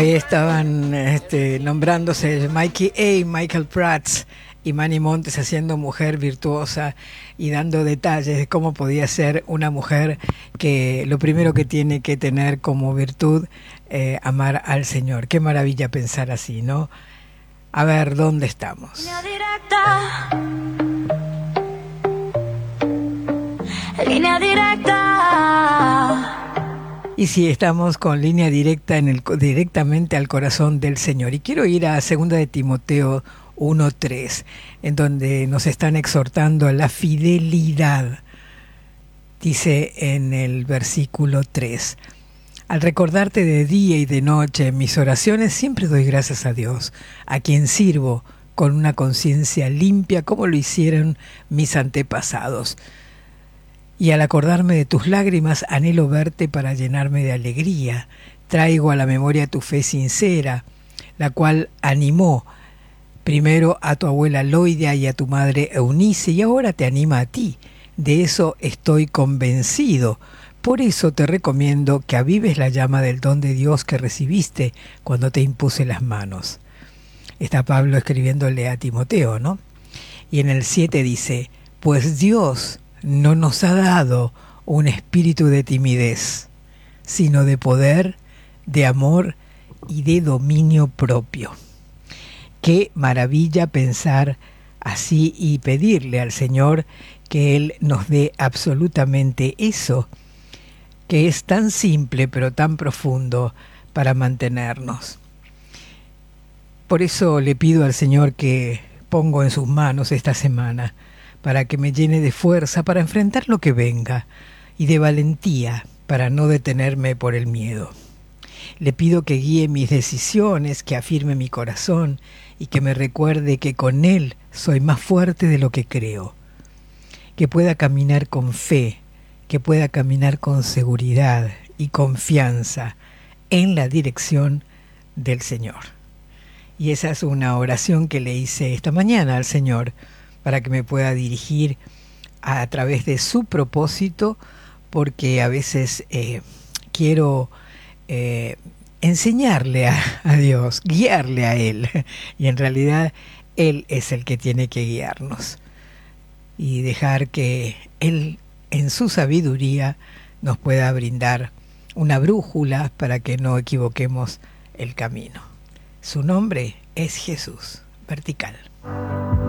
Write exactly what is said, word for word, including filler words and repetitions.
Ahí estaban este, nombrándose Mikey A, Michael Prats y Manny Montes haciendo mujer virtuosa y dando detalles de cómo podía ser una mujer que lo primero que tiene que tener como virtud, eh, amar al Señor. Qué maravilla pensar así, ¿no? A ver, ¿dónde estamos? Línea directa. Línea directa. Y sí, estamos con línea directa en el, directamente al corazón del Señor. Y quiero ir a segunda de Timoteo uno tres, en donde nos están exhortando a la fidelidad. Dice en el versículo tres: al recordarte de día y de noche en mis oraciones, siempre doy gracias a Dios, a quien sirvo con una conciencia limpia como lo hicieron mis antepasados. Y al acordarme de tus lágrimas, anhelo verte para llenarme de alegría. Traigo a la memoria tu fe sincera, la cual animó primero a tu abuela Loida y a tu madre Eunice, y ahora te anima a ti. De eso estoy convencido. Por eso te recomiendo que avives la llama del don de Dios que recibiste cuando te impuse las manos. Está Pablo escribiéndole a Timoteo, ¿no? Y en el siete dice: pues Dios no nos ha dado un espíritu de timidez, sino de poder, de amor y de dominio propio. Qué maravilla pensar así y pedirle al Señor que Él nos dé absolutamente eso, que es tan simple pero tan profundo para mantenernos. Por eso le pido al Señor que pongo en sus manos esta semana, para que me llene de fuerza para enfrentar lo que venga y de valentía para no detenerme por el miedo. Le pido que guíe mis decisiones, que afirme mi corazón y que me recuerde que con Él soy más fuerte de lo que creo. Que pueda caminar con fe, que pueda caminar con seguridad y confianza en la dirección del Señor. Y esa es una oración que le hice esta mañana al Señor, para que me pueda dirigir a, a través de su propósito, porque a veces eh, quiero eh, enseñarle a, a Dios, guiarle a Él, y en realidad Él es el que tiene que guiarnos, y dejar que Él en su sabiduría nos pueda brindar una brújula para que no equivoquemos el camino. Su nombre es Jesús. Vertical.